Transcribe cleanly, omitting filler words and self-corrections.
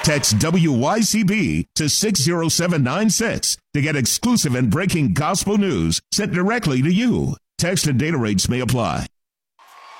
Text WYCB to 60796 to get exclusive and breaking gospel news sent directly to you. Text and data rates may apply.